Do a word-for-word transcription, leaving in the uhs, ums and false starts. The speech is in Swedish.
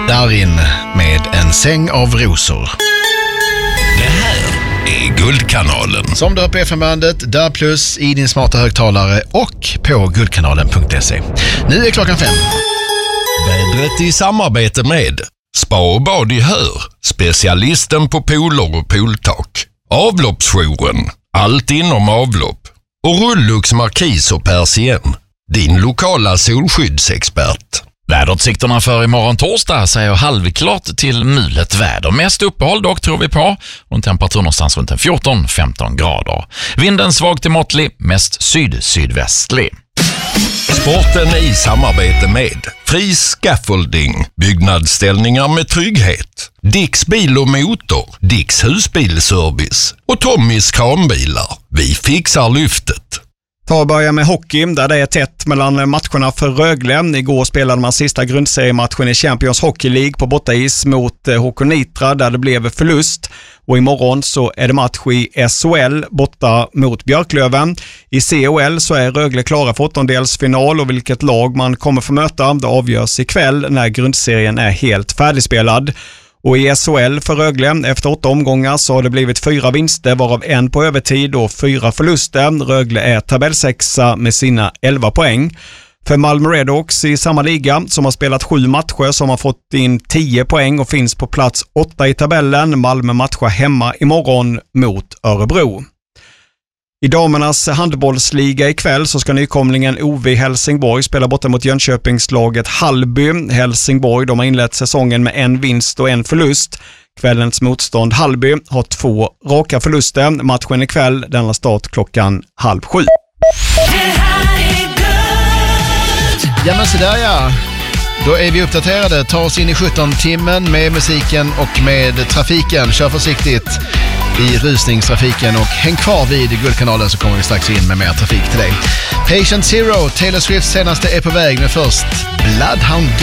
Darin med En säng av rosor. Det här är Guldkanalen. Som du har på F M-bandet, där plus i din smarta högtalare och på guldkanalen punkt se. Nu är klockan fem. Vädret i samarbete med Spa och bad i Hör, specialisten på pooler och pooltak. Avloppsjouren, allt inom avlopp. Och Rullux Markis och Persien, din lokala solskyddsexpert. Väderutsikterna för imorgon torsdag säger halvklart till mulet väder. Mest uppehåll dock tror vi på. Och en temperatur någonstans runt fjorton till femton grader. Vinden svag till måttlig, mest syd-sydvästlig. Sporten i samarbete med Fri Scaffolding, byggnadsställningar med trygghet. Dicks bil och motor, Dicks husbilservice och Tommys kranbilar. Vi fixar lyftet. Ta och börja med hockey där det är tätt mellan matcherna för Rögle. Igår spelade man sista grundseriematchen i Champions Hockey League på bortais mot H K Nitra där det blev förlust. Och imorgon så är det match i S H L borta mot Björklöven. I C H L så är Rögle klara för åttondelsfinal och vilket lag man kommer få möta det avgörs ikväll när grundserien är helt färdigspelad. Och i S H L för Rögle, efter åtta omgångar så har det blivit fyra vinster varav en på övertid och fyra förluster. Rögle är tabellsexa med sina elva poäng. För Malmö Redhawks i samma liga som har spelat sju matcher som har fått in tio poäng och finns på plats åtta i tabellen. Malmö matchar hemma imorgon mot Örebro. I damernas handbollsliga ikväll så ska nykomlingen O V Helsingborg spela borta mot Jönköpingslaget Hallby. Helsingborg de har inlett säsongen med en vinst och en förlust. Kvällens motstånd Hallby har två raka förluster. Matchen ikväll den har start klockan halv sju. Ja men så där ja. Då är vi uppdaterade. Ta oss in i sjutton-timmen med musiken och med trafiken. Kör försiktigt i rusningstrafiken och häng kvar vid Guldkanalen så kommer vi strax in med mer trafik till dig. Patient Zero, Taylor Swifts senaste är på väg, men först Bloodhound.